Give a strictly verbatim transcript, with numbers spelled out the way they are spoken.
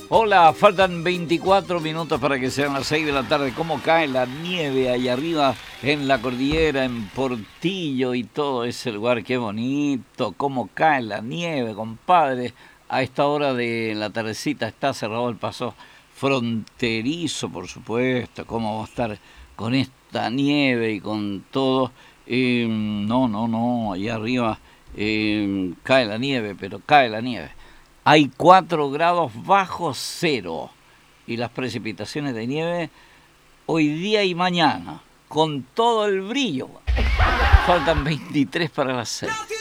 Hola, faltan veinticuatro minutos para que sean las seis de la tarde. ¿Cómo cae la nieve allá arriba en la cordillera, en Portillo y todo ese lugar? Qué bonito. ¿Cómo cae la nieve, compadre? A esta hora de la tardecita está cerrado el paso fronterizo, por supuesto. ¿Cómo va a estar con esta nieve y con todo? Eh, no, no, no. Allá arriba eh, cae la nieve, pero cae la nieve. Hay cuatro grados bajo cero y las precipitaciones de nieve hoy día y mañana, con todo el brillo. Faltan veintitrés para las seis.